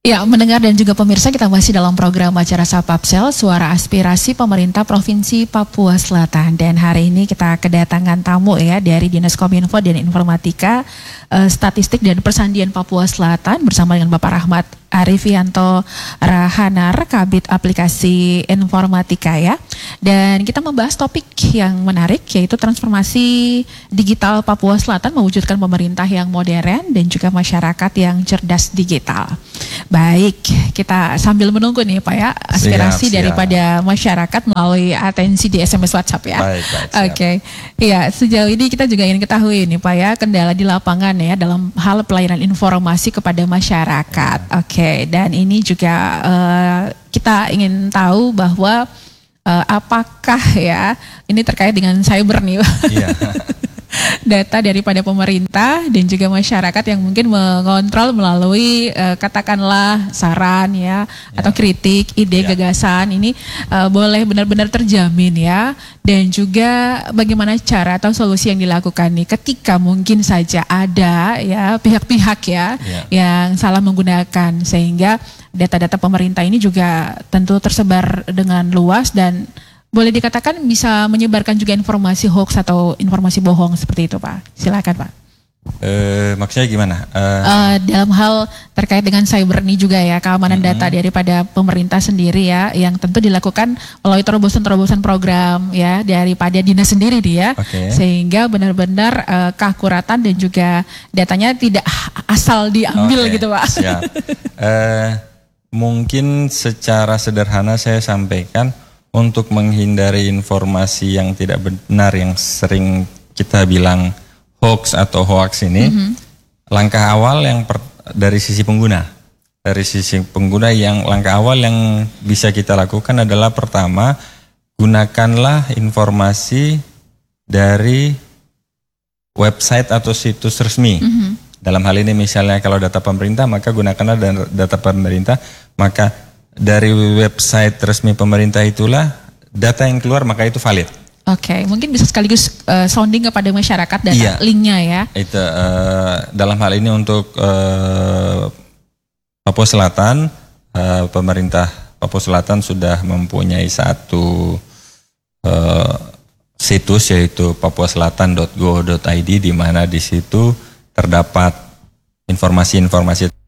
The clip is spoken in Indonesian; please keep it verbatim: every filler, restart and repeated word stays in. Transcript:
Ya, mendengar dan juga pemirsa, kita masih dalam program acara Sapapsel, Suara Aspirasi Pemerintah Provinsi Papua Selatan. Dan hari ini kita kedatangan tamu ya dari Dinas Kominfo dan Informatika, eh, Statistik dan Persandian Papua Selatan bersama dengan Bapak Rahmat Arifianto Rahanar, Kabid Aplikasi Informatika ya. Dan kita membahas topik yang menarik, yaitu transformasi digital Papua Selatan mewujudkan pemerintah yang modern dan juga masyarakat yang cerdas digital. Baik, kita sambil menunggu nih Pak ya, aspirasi siap, siap. daripada masyarakat melalui atensi di S M S WhatsApp ya. Baik, baik, Oke, okay. Ya sejauh ini kita juga ingin ketahui nih Pak ya, kendala di lapangan ya dalam hal pelayanan informasi kepada masyarakat. Oke. Okay. Oke, dan ini juga uh, kita ingin tahu bahwa uh, apakah ya ini terkait dengan cyber nih, iya. Data daripada pemerintah dan juga masyarakat yang mungkin mengontrol melalui uh, katakanlah saran ya, ya atau kritik, ide, ya. gagasan ini uh, boleh benar-benar terjamin ya, dan juga bagaimana cara atau solusi yang dilakukan nih ketika mungkin saja ada ya pihak-pihak ya, ya yang salah menggunakan, sehingga data-data pemerintah ini juga tentu tersebar dengan luas dan boleh dikatakan bisa menyebarkan juga informasi hoax atau informasi bohong seperti itu Pak. Silakan Pak. Uh, maksudnya gimana? Uh, uh, dalam hal terkait dengan cyber ini juga ya, keamanan uh-huh. data daripada pemerintah sendiri ya, yang tentu dilakukan melalui terobosan-terobosan program ya daripada dinas sendiri dia, okay. sehingga benar-benar uh, keakuratan dan juga datanya tidak asal diambil okay. gitu Pak. Siap. uh, mungkin secara sederhana saya sampaikan, untuk menghindari informasi yang tidak benar yang sering kita bilang hoax atau hoax ini, mm-hmm. langkah awal yang per, dari sisi pengguna, dari sisi pengguna yang langkah awal yang bisa kita lakukan adalah pertama, gunakanlah informasi dari website atau situs resmi. Mm-hmm. Dalam hal ini misalnya kalau data pemerintah, maka gunakanlah data pemerintah, maka dari website resmi pemerintah itulah data yang keluar maka itu valid. Oke, okay, mungkin bisa sekaligus uh, sounding kepada masyarakat data iya, linknya ya. Itu uh, dalam hal ini untuk uh, Papua Selatan, uh, pemerintah Papua Selatan sudah mempunyai satu uh, situs yaitu papuaselatan dot go dot i d di mana di situ terdapat informasi-informasi